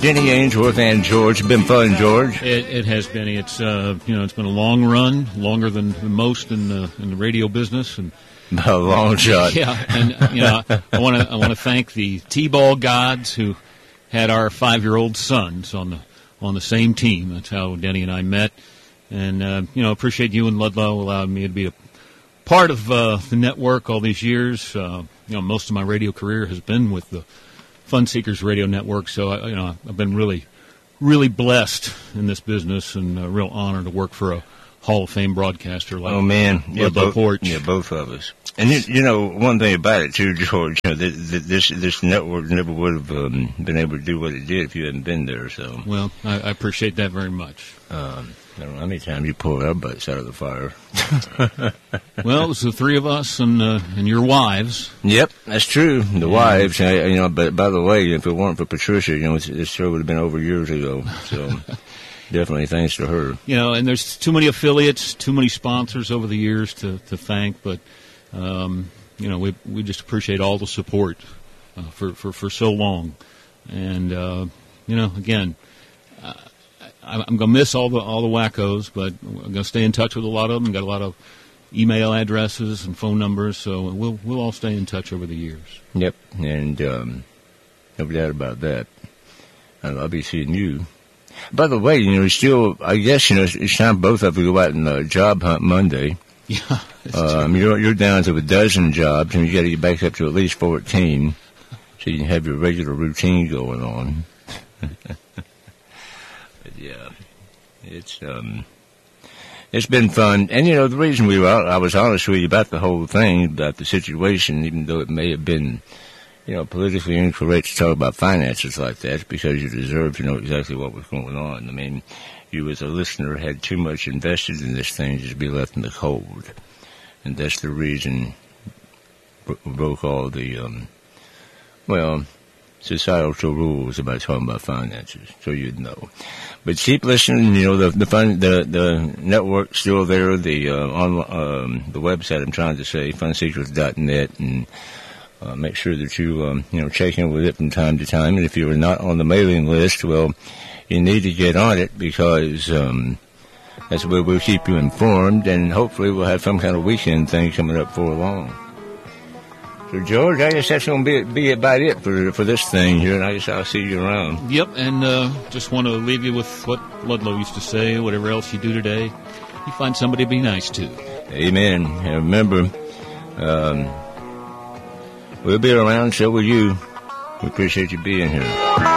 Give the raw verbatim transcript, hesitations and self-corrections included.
Denny Ainsworth and George. It's been fun, George. It, it has been. It's uh, you know, it's been a long run, longer than most in the in the radio business, and a long shot. Yeah, and you know, I want to I want to thank the T-ball gods who had our five-year-old sons on the on the same team. That's how Denny and I met, and uh, you know, appreciate you and Ludlow allowing me to be a part of uh, the network all these years. Uh, you know, most of my radio career has been with the Fun Seekers Radio Network, so I, you know, I've been really, really blessed in this business, and a real honor to work for a Hall of Fame broadcaster like oh man, yeah, Ludlow both, Porch. Yeah, both of us. And you, you know, one thing about it too, George, you know, th- th- this this network never would have um, been able to do what it did if you hadn't been there. So, well, I, I appreciate that very much. Um, I don't know how many times you pulled our butts out of the fire. Well, it was the three of us and uh, and your wives. Yep, that's true. The yeah. wives, you know. But by the way, if it weren't for Patricia, you know, this show would have been over years ago. So, definitely thanks to her. You know, and there's too many affiliates, too many sponsors over the years to, to thank. But um, you know, we we just appreciate all the support uh, for, for for so long. And uh, you know, again. Uh, I'm going to miss all the all the wackos, but I'm going to stay in touch with a lot of them. Got a lot of email addresses and phone numbers, so we'll we'll all stay in touch over the years. Yep, and um, no doubt about that. I'll be seeing you. By the way, you know, still, I guess, you know, it's time both of you go out and uh, job hunt Monday. Yeah, um, you're you're down to a dozen jobs, and you got to get back up to at least fourteen, so you can have your regular routine going on. Yeah, it's um, it's been fun, and you know the reason we were out, I was honest with you about the whole thing, about the situation, even though it may have been, you know, politically incorrect to talk about finances like that, is because you deserve to know exactly what was going on. I mean, you as a listener had too much invested in this thing just to be left in the cold, and that's the reason we broke all the um, well. societal rules about talking about finances, so you'd know. But keep listening. You know, the the fun, the the network's still there. The uh, on um, the website, I'm trying to say, fun seekers dot net, and uh, make sure that you um, you know check in with it from time to time. And if you are not on the mailing list, well, you need to get on it, because um, that's where we'll keep you informed, and hopefully we'll have some kind of weekend thing coming up for long. So, George, I guess that's going to be, be about it for for this thing here, and I guess I'll see you around. Yep, and uh, just want to leave you with what Ludlow used to say: whatever else you do today, you find somebody to be nice to. Amen. And remember, um, we'll be around, so will you. We appreciate you being here.